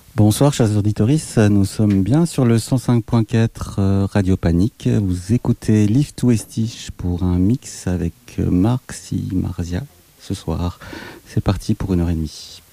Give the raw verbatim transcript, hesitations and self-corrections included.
Bonsoir chers auditeurs, nous sommes bien sur le cent cinq point quatre euh, Radio Panique. Vous écoutez Live to Estiche pour un mix avec euh, Marc Si Marzia ce soir. C'est parti pour une heure et demie.